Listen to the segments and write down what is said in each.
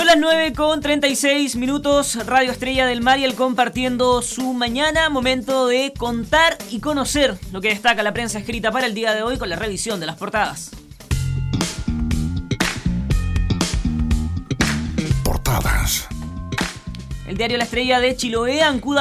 las 9:36, Radio Estrella del Mariel compartiendo su mañana. Momento de contar y conocer lo que destaca la prensa escrita para el día de hoy con la revisión de las portadas. Portadas. El diario La Estrella de Chiloé, Ancud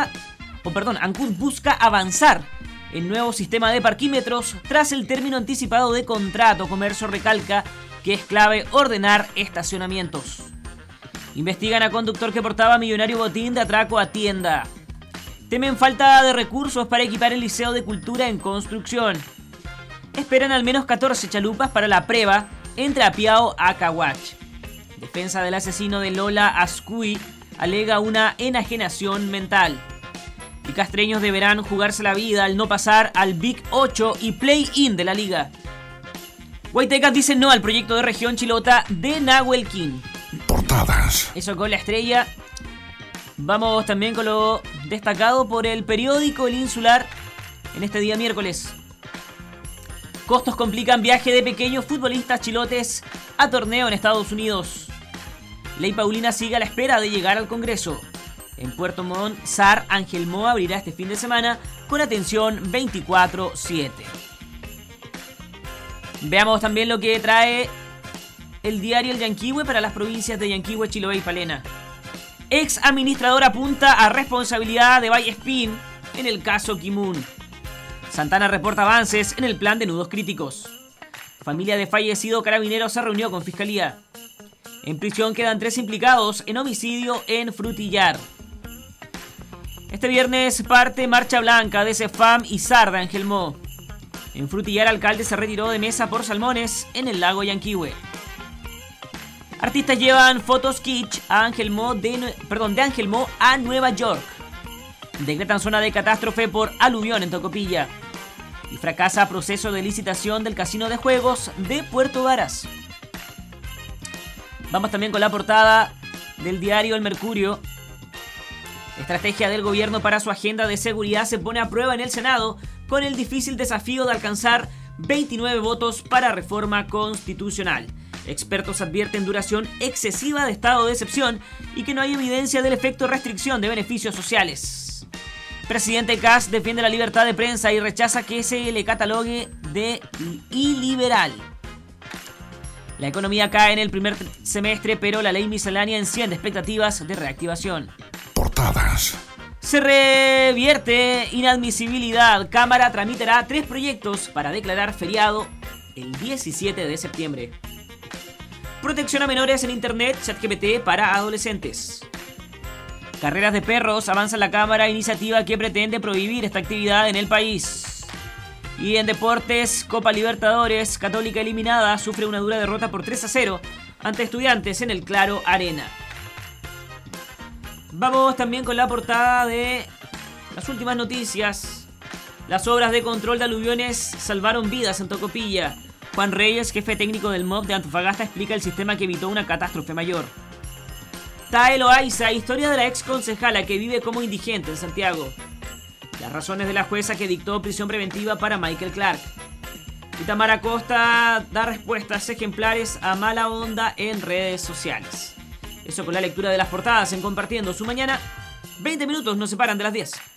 busca avanzar en nuevo sistema de parquímetros tras el término anticipado de contrato. Comercio recalca que es clave ordenar estacionamientos. Investigan a conductor que portaba millonario botín de atraco a tienda. Temen falta de recursos para equipar el Liceo de Cultura en construcción. Esperan al menos 14 chalupas para la prueba entre Apiao a Caguach. Defensa del asesino de Lola Ascuy alega una enajenación mental. Y castreños deberán jugarse la vida al no pasar al Big 8 y Play-In de la liga. Guaitecas dice no al proyecto de región chilota de Nahuel King. Portadas. Eso con La Estrella. Vamos también con lo destacado por el periódico El Insular en este día miércoles. Costos complican viaje de pequeños futbolistas chilotes a torneo en Estados Unidos. Ley Paulina sigue a la espera de llegar al Congreso. En Puerto Montt, SAR Angelmó abrirá este fin de semana con atención 24/7. Veamos también lo que trae el diario El Yanquihue para las provincias de Yanquihue, Chiloé y Palena. Ex administrador apunta a responsabilidad de Vallespín en el caso Kimun. Santana reporta avances en el plan de nudos críticos. Familia de fallecido carabinero se reunió con fiscalía. En prisión quedan 3 implicados en homicidio en Frutillar. Este viernes parte marcha blanca de CEFAM y SAR de Angelmó. En Frutillar, alcalde se retiró de mesa por salmones en el lago Yanquihue. Artistas llevan fotos kitsch a de Angelmó a Nueva York. Decretan zona de catástrofe por aluvión en Tocopilla. Y fracasa proceso de licitación del casino de juegos de Puerto Varas. Vamos también con la portada del diario El Mercurio. Estrategia del gobierno para su agenda de seguridad se pone a prueba en el Senado con el difícil desafío de alcanzar 29 votos para reforma constitucional. Expertos advierten duración excesiva de estado de excepción y que no hay evidencia del efecto restricción de beneficios sociales. Presidente Kast defiende la libertad de prensa y rechaza que se le catalogue de iliberal. La economía cae en el primer semestre, pero la ley miscelánea enciende expectativas de reactivación. Portadas. Se revierte inadmisibilidad. Cámara tramitará 3 proyectos para declarar feriado el 17 de septiembre. Protección a menores en internet, ChatGPT para adolescentes. Carreras de perros, avanza la Cámara iniciativa que pretende prohibir esta actividad en el país. Y en deportes, Copa Libertadores, Católica eliminada, sufre una dura derrota por 3-0 ante Estudiantes en el Claro Arena. Vamos también con la portada de las últimas noticias. Las obras de control de aluviones salvaron vidas en Tocopilla. Juan Reyes, jefe técnico del MOB de Antofagasta, explica el sistema que evitó una catástrofe mayor. Tae Loaiza, historia de la ex concejala que vive como indigente en Santiago. Las razones de la jueza que dictó prisión preventiva para Michael Clark. Y Tamara Costa da respuestas ejemplares a mala onda en redes sociales. Eso con la lectura de las portadas en Compartiendo su Mañana. 20 minutos nos separan de las 10.